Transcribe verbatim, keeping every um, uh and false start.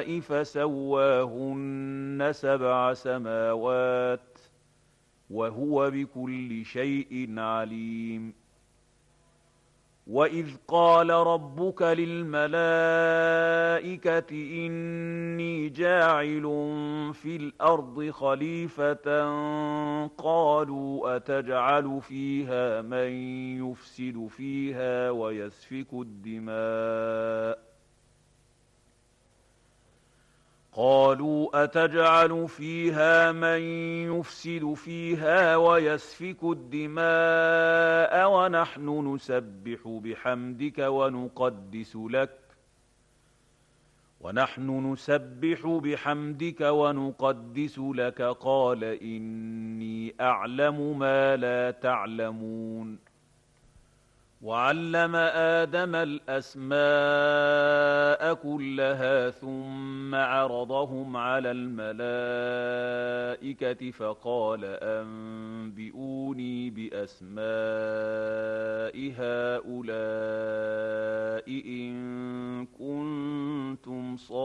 السماء فسواهن سبع سماوات وهو بكل شيء عليم. وإذ قال ربك للملائكة إني جاعل في الأرض خليفة قالوا أتجعل فيها من يفسد فيها ويسفك الدماء قالوا أتجعل فيها من يفسد فيها ويسفك الدماء ونحن نسبح بحمدك ونقدس لك ونحن نسبح بحمدك ونقدس لك قال إني أعلم ما لا تعلمون. وعلم آدم الأسماء كلها ثم عرضهم على الملائكة فقال أنبئوني بأسماء هؤلاء إن كنتم صادقين.